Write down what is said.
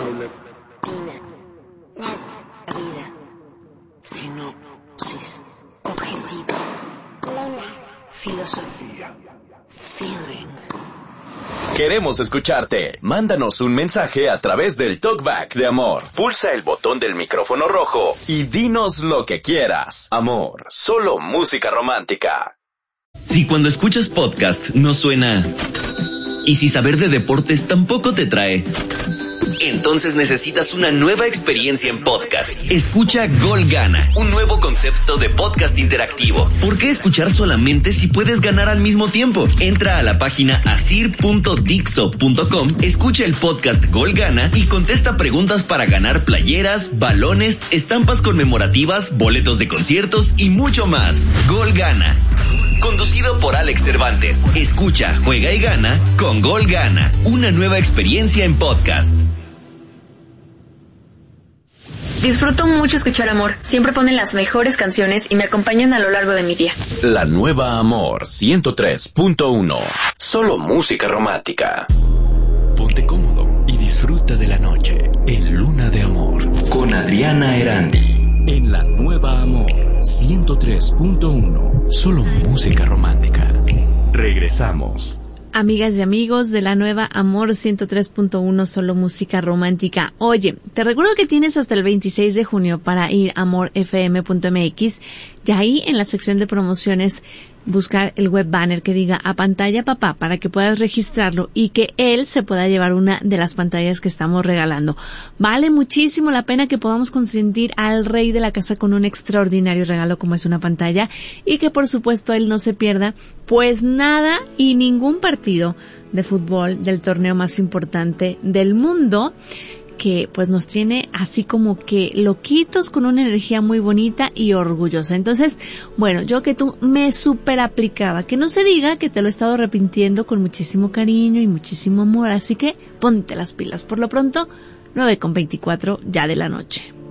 paulatina, la vida, sinopsis, objetivo, lema, filosofía, feeling. Queremos escucharte. Mándanos un mensaje a través del TalkBack de Amor. Pulsa el botón del micrófono rojo y dinos lo que quieras. Amor, solo música romántica. Si cuando escuchas podcast no suena, y si saber de deportes tampoco te trae, entonces necesitas una nueva experiencia en podcast. Escucha Gol Gana, un nuevo concepto de podcast interactivo. ¿Por qué escuchar solamente si puedes ganar al mismo tiempo? Entra a la página asir.dixo.com, escucha el podcast Gol Gana y contesta preguntas para ganar playeras, balones, estampas conmemorativas, boletos de conciertos y mucho más. Gol Gana. Conducido por Alex Cervantes. Escucha, juega y gana con Gol Gana. Una nueva experiencia en podcast. Disfruto mucho escuchar Amor. Siempre ponen las mejores canciones y me acompañan a lo largo de mi día. La nueva Amor 103.1. Solo música romántica. Ponte cómodo y disfruta de la noche en Luna de Amor con Adriana Erandi. En la nueva Amor 103.1. Solo música romántica. Regresamos. Amigas y amigos de la nueva Amor 103.1, solo música romántica. Oye, te recuerdo que tienes hasta el 26 de junio para ir a amorfm.mx y ahí en la sección de promociones buscar el web banner que diga a pantalla papá para que puedas registrarlo y que él se pueda llevar una de las pantallas que estamos regalando. Vale muchísimo la pena que podamos consentir al rey de la casa con un extraordinario regalo como es una pantalla y que por supuesto él no se pierda pues nada y ningún partido de fútbol del torneo más importante del mundo, que pues nos tiene así como que loquitos con una energía muy bonita y orgullosa. Entonces, bueno, yo que tú me super aplicaba, que no se diga que te lo he estado repitiendo con muchísimo cariño y muchísimo amor, así que ponte las pilas. Por lo pronto, 9:24 ya de la noche.